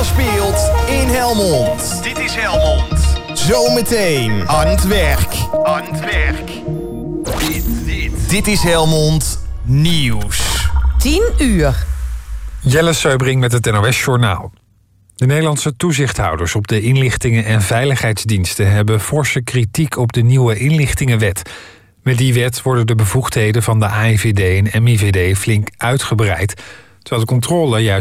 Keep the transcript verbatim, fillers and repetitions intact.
alles speelt in Helmond. Dit is Helmond. Zometeen aan het werk. Aan het werk. Dit, dit. Dit is Helmond Nieuws. tien uur. Jelle Seubring met het N O S-journaal. De Nederlandse toezichthouders op de inlichtingen- en veiligheidsdiensten hebben forse kritiek op de nieuwe inlichtingenwet. Met die wet worden de bevoegdheden van de A I V D en M I V D flink uitgebreid, terwijl de controle juist